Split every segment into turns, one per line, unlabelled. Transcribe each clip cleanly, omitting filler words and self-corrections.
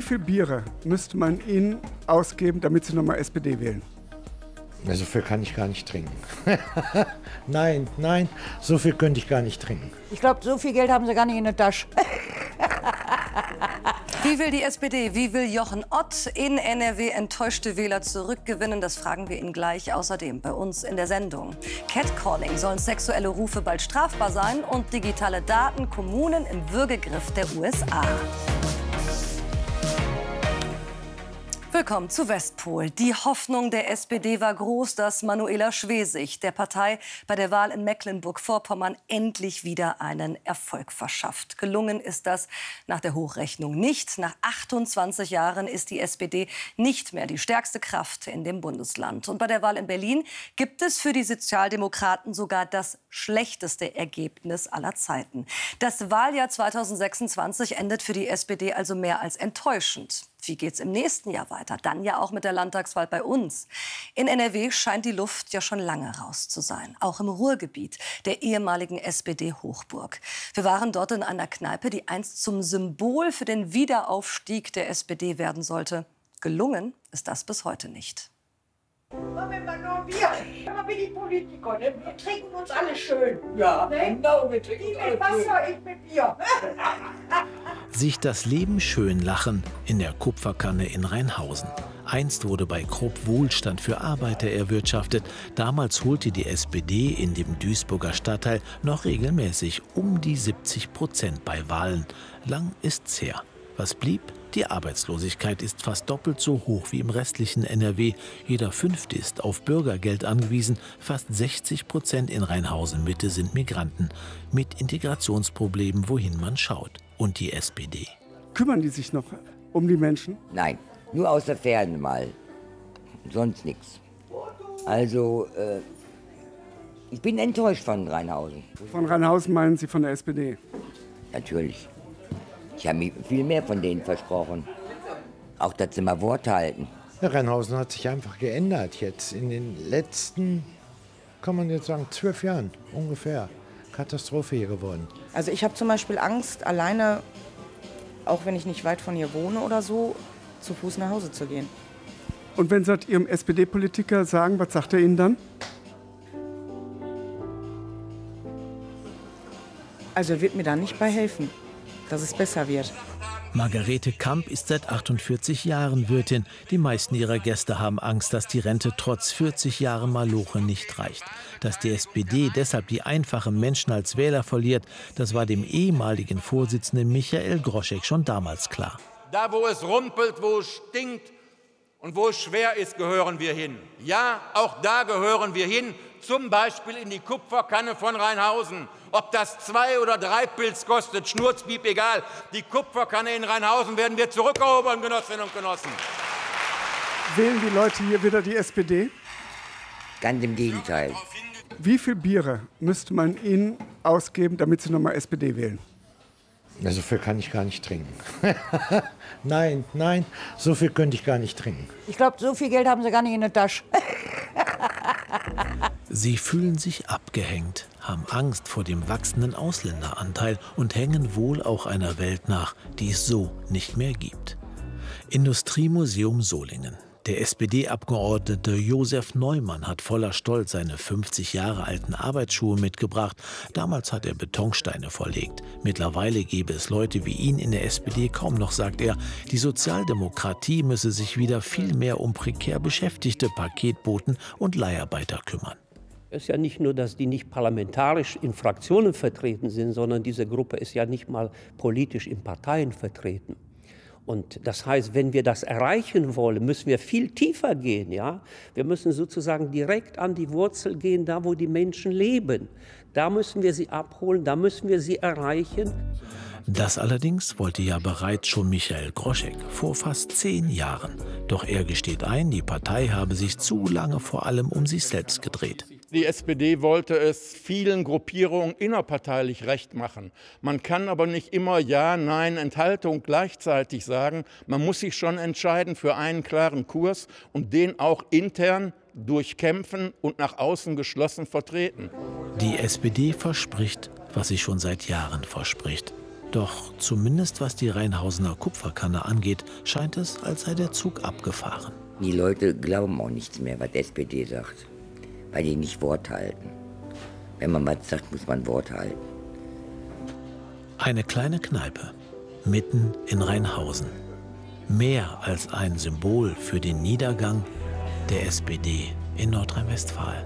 viel Biere müsste man Ihnen ausgeben, damit Sie nochmal SPD wählen?
Na, so viel kann ich gar nicht trinken. Nein, so viel könnte ich gar nicht trinken.
Ich glaube, so viel Geld haben Sie gar nicht in der Tasche.
Wie will die SPD, wie will Jochen Ott in NRW enttäuschte Wähler zurückgewinnen? Das fragen wir ihn gleich. Außerdem bei uns in der Sendung. Catcalling, sollen sexuelle Rufe bald strafbar sein? Und digitale Daten, Kommunen im Würgegriff der USA. Willkommen zu Westpol. Die Hoffnung der SPD war groß, dass Manuela Schwesig der Partei bei der Wahl in Mecklenburg-Vorpommern endlich wieder einen Erfolg verschafft. Gelungen ist das nach der Hochrechnung nicht. Nach 28 Jahren ist die SPD nicht mehr die stärkste Kraft in dem Bundesland. Und bei der Wahl in Berlin gibt es für die Sozialdemokraten sogar das schlechteste Ergebnis aller Zeiten. Das Wahljahr 2026 endet für die SPD also mehr als enttäuschend. Wie geht's im nächsten Jahr weiter? Dann ja auch mit der Landtagswahl bei uns. In NRW scheint die Luft ja schon lange raus zu sein. Auch im Ruhrgebiet, der ehemaligen SPD-Hochburg. Wir waren dort in einer Kneipe, die einst zum Symbol für den Wiederaufstieg der SPD werden sollte. Gelungen ist das bis heute nicht.
Machen wir mal nur Bier. Aber wie die Politiker, ne? Wir trinken uns alle schön.
Ja,
ne?
genau, wir trinken
Die
uns
mit
alle schön.
Wasser, ich mit Bier.
Sich das Leben schön lachen in der Kupferkanne in Rheinhausen. Einst wurde bei Krupp Wohlstand für Arbeiter erwirtschaftet. Damals holte die SPD in dem Duisburger Stadtteil noch regelmäßig um die 70% bei Wahlen. Lang ist's her. Was blieb? Die Arbeitslosigkeit ist fast doppelt so hoch wie im restlichen NRW. Jeder Fünfte ist auf Bürgergeld angewiesen. Fast 60% in Rheinhausen-Mitte sind Migranten. Mit Integrationsproblemen, wohin man schaut. Und die SPD.
Kümmern die sich noch um die Menschen?
Nein, nur aus der Ferne mal. Sonst nichts. Also, ich bin enttäuscht von Rheinhausen.
Von Rheinhausen meinen Sie von der SPD?
Natürlich. Ich habe mir viel mehr von denen versprochen. Auch, dass sie mal Wort halten.
Ja, Rheinhausen hat sich einfach geändert jetzt in den letzten, kann man jetzt sagen, 12 Jahren ungefähr. Katastrophe hier geworden.
Also ich habe zum Beispiel Angst, alleine, auch wenn ich nicht weit von hier wohne oder so, zu Fuß nach Hause zu gehen.
Und wenn Sie das Ihrem SPD-Politiker sagen, was sagt er Ihnen dann?
Also er wird mir da nicht bei helfen, dass es besser wird.
Margarete Kamp ist seit 48 Jahren Wirtin. Die meisten ihrer Gäste haben Angst, dass die Rente trotz 40 Jahren Maloche nicht reicht. Dass die SPD deshalb die einfachen Menschen als Wähler verliert, das war dem ehemaligen Vorsitzenden Michael Groschek schon damals klar.
Da, wo es rumpelt, wo es stinkt und wo es schwer ist, gehören wir hin. Ja, auch da gehören wir hin, zum Beispiel in die Kupferkanne von Rheinhausen. Ob das 2 oder 3 Pilz kostet, Schnurzpiep, egal. Die Kupferkanne in Rheinhausen werden wir zurückerobern, Genossinnen und Genossen.
Wählen die Leute hier wieder die SPD?
Ganz im Gegenteil.
Wie viel Biere müsste man Ihnen ausgeben, damit Sie nochmal SPD wählen?
Na, so viel kann ich gar nicht trinken. Nein, so viel könnte ich gar nicht trinken.
Ich glaube, so viel Geld haben Sie gar nicht in der Tasche.
Sie fühlen sich abgehängt, haben Angst vor dem wachsenden Ausländeranteil und hängen wohl auch einer Welt nach, die es so nicht mehr gibt. Industriemuseum Solingen. Der SPD-Abgeordnete Josef Neumann hat voller Stolz seine 50 Jahre alten Arbeitsschuhe mitgebracht. Damals hat er Betonsteine verlegt. Mittlerweile gäbe es Leute wie ihn in der SPD kaum noch, sagt er. Die Sozialdemokratie müsse sich wieder viel mehr um prekär Beschäftigte, Paketboten und Leiharbeiter kümmern.
Es ist ja nicht nur, dass die nicht parlamentarisch in Fraktionen vertreten sind, sondern diese Gruppe ist ja nicht mal politisch in Parteien vertreten. Und das heißt, wenn wir das erreichen wollen, müssen wir viel tiefer gehen. Ja? Wir müssen sozusagen direkt an die Wurzel gehen, da wo die Menschen leben. Da müssen wir sie abholen, da müssen wir sie erreichen.
Das allerdings wollte ja bereits schon Michael Groschek vor fast 10 Jahren. Doch er gesteht ein, die Partei habe sich zu lange vor allem um sich selbst gedreht.
Die SPD wollte es vielen Gruppierungen innerparteilich recht machen. Man kann aber nicht immer Ja, Nein, Enthaltung gleichzeitig sagen. Man muss sich schon entscheiden für einen klaren Kurs und den auch intern durchkämpfen und nach außen geschlossen vertreten.
Die SPD verspricht, was sie schon seit Jahren verspricht. Doch zumindest was die Rheinhausener Kupferkanne angeht, scheint es, als sei der Zug abgefahren.
Die Leute glauben auch nichts mehr, was die SPD sagt, weil die nicht Wort halten. Wenn man was sagt, muss man Wort halten.
Eine kleine Kneipe, mitten in Rheinhausen. Mehr als ein Symbol für den Niedergang der SPD in Nordrhein-Westfalen.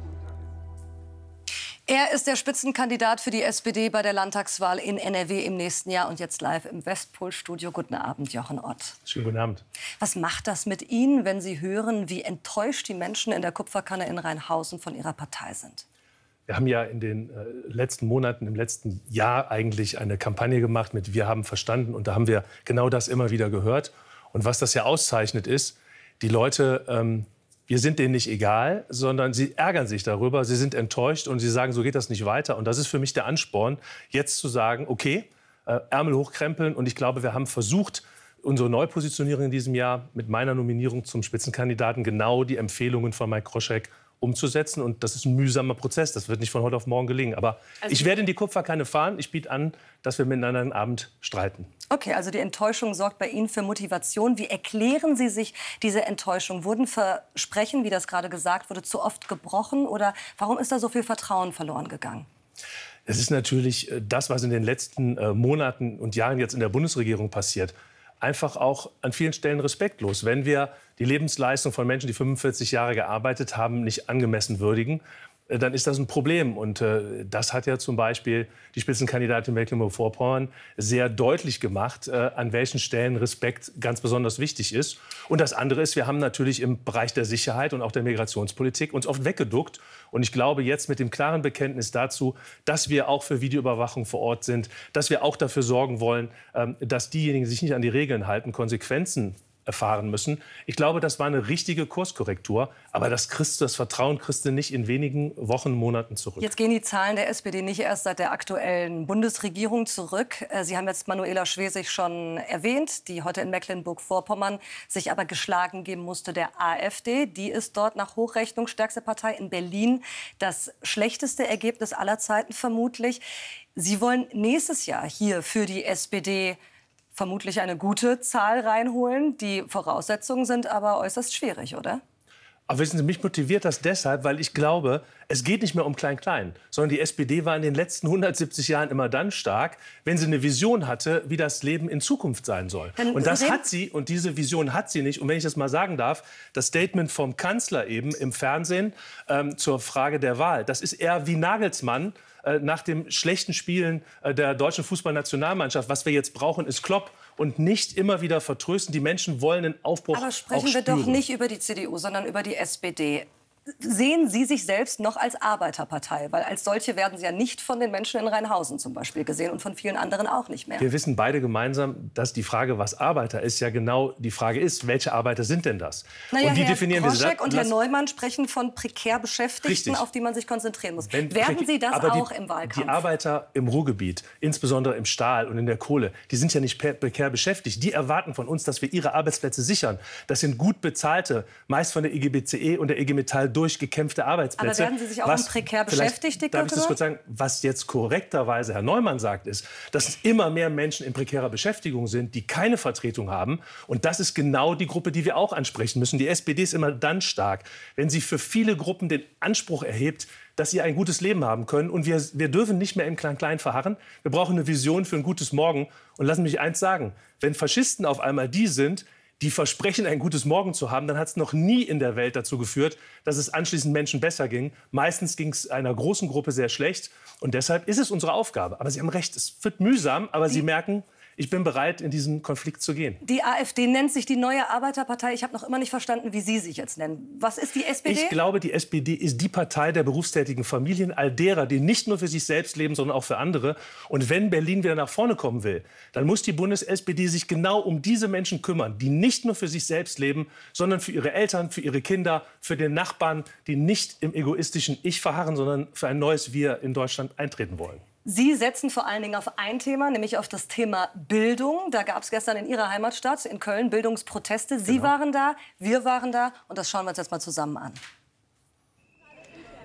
Er ist der Spitzenkandidat für die SPD bei der Landtagswahl in NRW im nächsten Jahr und jetzt live im Westpol-Studio. Guten Abend, Jochen Ott.
Schönen guten Abend.
Was macht das mit Ihnen, wenn Sie hören, wie enttäuscht die Menschen in der Kupferkanne in Rheinhausen von Ihrer Partei sind?
Wir haben ja in den letzten Monaten, im letzten Jahr eigentlich eine Kampagne gemacht mit Wir haben verstanden. Und da haben wir genau das immer wieder gehört. Und was das ja auszeichnet ist, die Leute, wir sind denen nicht egal, sondern sie ärgern sich darüber, sie sind enttäuscht und sie sagen, so geht das nicht weiter. Und das ist für mich der Ansporn, jetzt zu sagen, okay, Ärmel hochkrempeln. Und ich glaube, wir haben versucht, unsere Neupositionierung in diesem Jahr mit meiner Nominierung zum Spitzenkandidaten genau die Empfehlungen von Mike Groschek umzusetzen. Und das ist ein mühsamer Prozess. Das wird nicht von heute auf morgen gelingen. Aber also ich werde in die Kupferkanne fahren. Ich biete an, dass wir miteinander einen Abend streiten.
Okay, also die Enttäuschung sorgt bei Ihnen für Motivation. Wie erklären Sie sich diese Enttäuschung? Wurden Versprechen, wie das gerade gesagt wurde, zu oft gebrochen? Oder warum ist da so viel Vertrauen verloren gegangen?
Es ist natürlich das, was in den letzten Monaten und Jahren jetzt in der Bundesregierung passiert, einfach auch an vielen Stellen respektlos. Wenn wir die Lebensleistung von Menschen, die 45 Jahre gearbeitet haben, nicht angemessen würdigen, dann ist das ein Problem. Und das hat ja zum Beispiel die Spitzenkandidatin Mecklenburg-Vorpommern sehr deutlich gemacht, an welchen Stellen Respekt ganz besonders wichtig ist. Und das andere ist, wir haben natürlich im Bereich der Sicherheit und auch der Migrationspolitik uns oft weggeduckt. Und ich glaube, jetzt mit dem klaren Bekenntnis dazu, dass wir auch für Videoüberwachung vor Ort sind, dass wir auch dafür sorgen wollen, dass diejenigen, die sich nicht an die Regeln halten, Konsequenzen erfahren müssen. Ich glaube, das war eine richtige Kurskorrektur. Aber das Vertrauen kriegst du nicht in wenigen Wochen, Monaten zurück.
Jetzt gehen die Zahlen der SPD nicht erst seit der aktuellen Bundesregierung zurück. Sie haben jetzt Manuela Schwesig schon erwähnt, die heute in Mecklenburg-Vorpommern sich aber geschlagen geben musste der AfD. Die ist dort nach Hochrechnung stärkste Partei in Berlin. Das schlechteste Ergebnis aller Zeiten vermutlich. Sie wollen nächstes Jahr hier für die SPD vermutlich eine gute Zahl reinholen. Die Voraussetzungen sind aber äußerst schwierig, oder?
Aber wissen Sie, mich motiviert das deshalb, weil ich glaube, es geht nicht mehr um Klein-Klein, sondern die SPD war in den letzten 170 Jahren immer dann stark, wenn sie eine Vision hatte, wie das Leben in Zukunft sein soll. Und das hat sie, und diese Vision hat sie nicht. Und wenn ich das mal sagen darf, das Statement vom Kanzler eben im Fernsehen zur Frage der Wahl, das ist eher wie Nagelsmann nach dem schlechten Spielen der deutschen Fußballnationalmannschaft. Was wir jetzt brauchen, ist Klopp. Und nicht immer wieder vertrösten. Die Menschen wollen einen Aufbruch. Aber
sprechen wir doch nicht über die CDU, sondern über die SPD. Sehen Sie sich selbst noch als Arbeiterpartei? Weil als solche werden Sie ja nicht von den Menschen in Rheinhausen zum Beispiel gesehen und von vielen anderen auch nicht mehr.
Wir wissen beide gemeinsam, dass die Frage, was Arbeiter ist, ja genau die Frage ist, welche Arbeiter sind denn das?
Naja,
und wie
Herr
definieren wir
Groschek und Herr Neumann sprechen von prekär Beschäftigten,
richtig,
auf die man sich konzentrieren muss. Werden Sie das auch im Wahlkampf?
Die Arbeiter im Ruhrgebiet, insbesondere im Stahl und in der Kohle, die sind ja nicht prekär beschäftigt. Die erwarten von uns, dass wir ihre Arbeitsplätze sichern. Das sind gut bezahlte, meist von der IG BCE und der IG Metall durchgekämpfte Arbeitsplätze.
Aber werden Sie sich auch um prekär Beschäftigte
kümmern? Darf ich das kurz sagen? Was jetzt korrekterweise Herr Neumann sagt, ist, dass es immer mehr Menschen in prekärer Beschäftigung sind, die keine Vertretung haben. Und das ist genau die Gruppe, die wir auch ansprechen müssen. Die SPD ist immer dann stark, wenn sie für viele Gruppen den Anspruch erhebt, dass sie ein gutes Leben haben können. Und wir dürfen nicht mehr im Klein-Klein verharren. Wir brauchen eine Vision für ein gutes Morgen. Und lassen Sie mich eins sagen, wenn Faschisten auf einmal die sind, die versprechen, ein gutes Morgen zu haben, dann hat es noch nie in der Welt dazu geführt, dass es anschließend Menschen besser ging. Meistens ging es einer großen Gruppe sehr schlecht. Und deshalb ist es unsere Aufgabe. Aber Sie haben recht, es wird mühsam, aber Sie merken, ich bin bereit, in diesen Konflikt zu gehen.
Die AfD nennt sich die neue Arbeiterpartei. Ich habe noch immer nicht verstanden, wie Sie sich jetzt nennen. Was ist die SPD?
Ich glaube, die SPD ist die Partei der berufstätigen Familien, all derer, die nicht nur für sich selbst leben, sondern auch für andere. Und wenn Berlin wieder nach vorne kommen will, dann muss die Bundes-SPD sich genau um diese Menschen kümmern, die nicht nur für sich selbst leben, sondern für ihre Eltern, für ihre Kinder, für den Nachbarn, die nicht im egoistischen Ich verharren, sondern für ein neues Wir in Deutschland eintreten wollen.
Sie setzen vor allen Dingen auf ein Thema, nämlich auf das Thema Bildung. Da gab es gestern in Ihrer Heimatstadt, in Köln, Bildungsproteste. Sie waren da, wir waren da und das schauen wir uns jetzt mal zusammen an.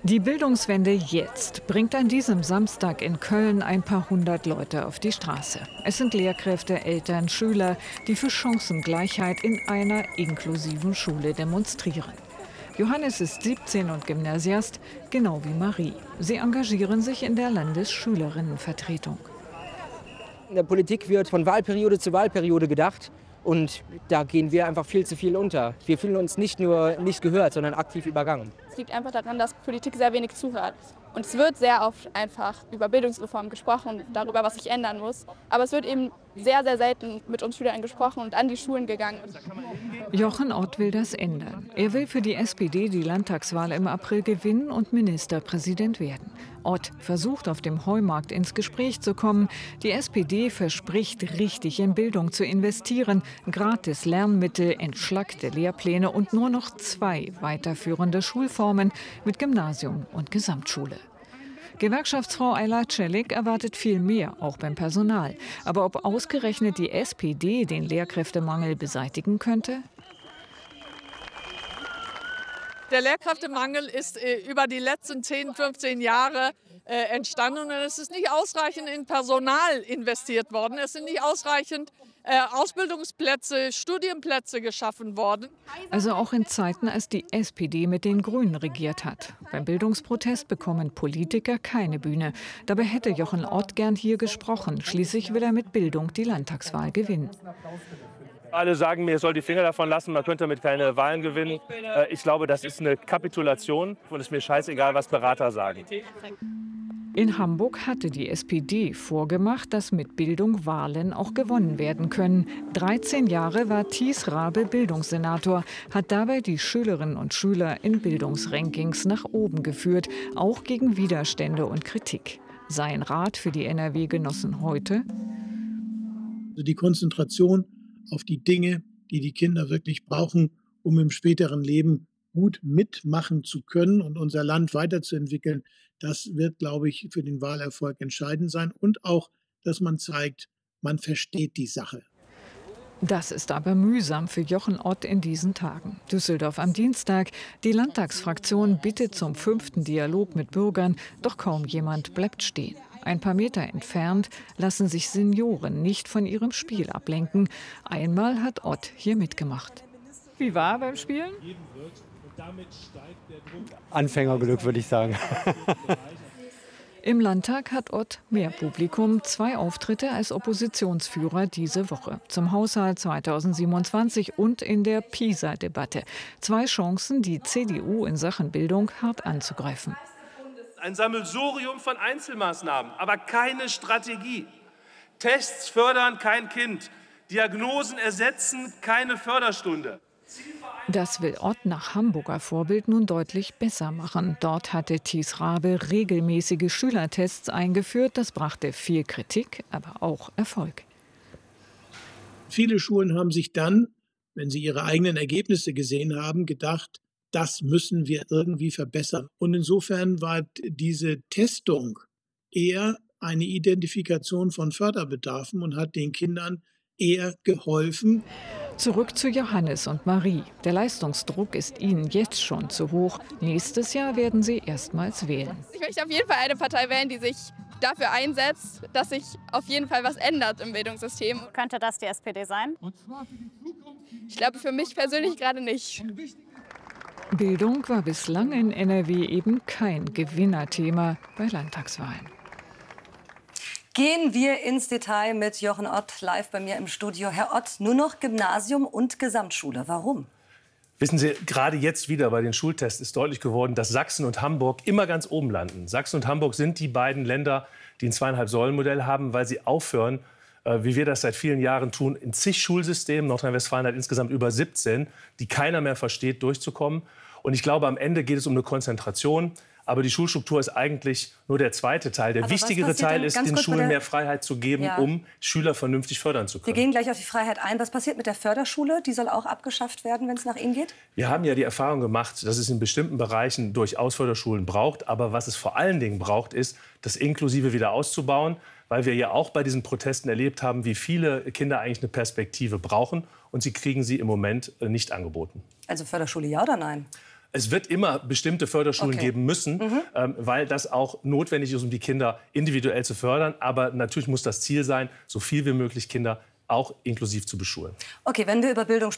Die Bildungswende jetzt bringt an diesem Samstag in Köln ein paar hundert Leute auf die Straße. Es sind Lehrkräfte, Eltern, Schüler, die für Chancengleichheit in einer inklusiven Schule demonstrieren. Johannes ist 17 und Gymnasiast, genau wie Marie. Sie engagieren sich in der Landesschülerinnenvertretung.
In der Politik wird von Wahlperiode zu Wahlperiode gedacht. Und da gehen wir einfach viel zu viel unter. Wir fühlen uns nicht nur nicht gehört, sondern aktiv übergangen.
Es liegt einfach daran, dass Politik sehr wenig zuhört. Und es wird sehr oft einfach über Bildungsreform gesprochen, darüber, was sich ändern muss. Aber es wird eben sehr, sehr selten mit uns Schülern gesprochen und an die Schulen gegangen.
Jochen Ott will das ändern. Er will für die SPD die Landtagswahl im April gewinnen und Ministerpräsident werden. Ott versucht auf dem Heumarkt ins Gespräch zu kommen. Die SPD verspricht, richtig in Bildung zu investieren. Gratis Lernmittel, entschlackte Lehrpläne und nur noch 2 weiterführende Schulformen mit Gymnasium und Gesamtschule. Gewerkschaftsfrau Ayla Celik erwartet viel mehr, auch beim Personal. Aber ob ausgerechnet die SPD den Lehrkräftemangel beseitigen könnte?
Der Lehrkräftemangel ist über die letzten 10, 15 Jahre entstanden und es ist nicht ausreichend in Personal investiert worden. Es sind nicht ausreichend Ausbildungsplätze, Studienplätze geschaffen worden.
Also auch in Zeiten, als die SPD mit den Grünen regiert hat. Beim Bildungsprotest bekommen Politiker keine Bühne. Dabei hätte Jochen Ott gern hier gesprochen. Schließlich will er mit Bildung die Landtagswahl gewinnen.
Alle sagen mir, ich soll die Finger davon lassen, man könnte damit keine Wahlen gewinnen. Ich glaube, das ist eine Kapitulation und es ist mir scheißegal, was Berater sagen.
In Hamburg hatte die SPD vorgemacht, dass mit Bildung Wahlen auch gewonnen werden können. 13 Jahre war Thies Rabe Bildungssenator, hat dabei die Schülerinnen und Schüler in Bildungsrankings nach oben geführt, auch gegen Widerstände und Kritik. Sein Rat für die NRW-Genossen heute?
Also die Konzentration auf die Dinge, die die Kinder wirklich brauchen, um im späteren Leben gut mitmachen zu können und unser Land weiterzuentwickeln, das wird, glaube ich, für den Wahlerfolg entscheidend sein. Und auch, dass man zeigt, man versteht die Sache.
Das ist aber mühsam für Jochen Ott in diesen Tagen. Düsseldorf am Dienstag. Die Landtagsfraktion bittet zum 5. Dialog mit Bürgern, doch kaum jemand bleibt stehen. Ein paar Meter entfernt lassen sich Senioren nicht von ihrem Spiel ablenken. Einmal hat Ott hier mitgemacht. Wie war beim Spielen?
Anfängerglück, würde ich sagen.
Im Landtag hat Ott mehr Publikum, 2 Auftritte als Oppositionsführer diese Woche. Zum Haushalt 2027 und in der PISA-Debatte. 2 Chancen, die CDU in Sachen Bildung hart anzugreifen.
Ein Sammelsurium von Einzelmaßnahmen, aber keine Strategie. Tests fördern kein Kind. Diagnosen ersetzen keine Förderstunde.
Das will Ott nach Hamburger Vorbild nun deutlich besser machen. Dort hatte Thies Rabe regelmäßige Schülertests eingeführt. Das brachte viel Kritik, aber auch Erfolg.
Viele Schulen haben sich dann, wenn sie ihre eigenen Ergebnisse gesehen haben, gedacht, das müssen wir irgendwie verbessern. Und insofern war diese Testung eher eine Identifikation von Förderbedarfen und hat den Kindern eher geholfen.
Zurück zu Johannes und Marie. Der Leistungsdruck ist ihnen jetzt schon zu hoch. Nächstes Jahr werden sie erstmals wählen.
Ich möchte auf jeden Fall eine Partei wählen, die sich dafür einsetzt, dass sich auf jeden Fall was ändert im Bildungssystem.
Könnte das die SPD sein?
Ich glaube für mich persönlich gerade nicht.
Bildung war bislang in NRW eben kein Gewinnerthema bei Landtagswahlen.
Gehen wir ins Detail mit Jochen Ott live bei mir im Studio. Herr Ott, nur noch Gymnasium und Gesamtschule. Warum?
Wissen Sie, gerade jetzt wieder bei den Schultests ist deutlich geworden, dass Sachsen und Hamburg immer ganz oben landen. Sachsen und Hamburg sind die beiden Länder, die ein 2,5-Säulen-Modell haben, weil sie aufhören, wie wir das seit vielen Jahren tun, in zig Schulsystemen, Nordrhein-Westfalen hat insgesamt über 17, die keiner mehr versteht, durchzukommen. Und ich glaube, am Ende geht es um eine Konzentration. Aber die Schulstruktur ist eigentlich nur der zweite Teil. Der wichtigere Teil ist, den Schulen mehr Freiheit zu geben, um Schüler vernünftig fördern zu können.
Wir gehen gleich auf die Freiheit ein. Was passiert mit der Förderschule? Die soll auch abgeschafft werden, wenn es nach Ihnen geht?
Wir haben ja die Erfahrung gemacht, dass es in bestimmten Bereichen durchaus Förderschulen braucht. Aber was es vor allen Dingen braucht, ist, das Inklusive wieder auszubauen. Weil wir ja auch bei diesen Protesten erlebt haben, wie viele Kinder eigentlich eine Perspektive brauchen. Und sie kriegen sie im Moment nicht angeboten.
Also Förderschule ja oder nein?
Es wird immer bestimmte Förderschulen geben müssen, weil das auch notwendig ist, um die Kinder individuell zu fördern. Aber natürlich muss das Ziel sein, so viel wie möglich Kinder auch inklusiv zu beschulen.
Okay, wenn wir über Bildung sprechen,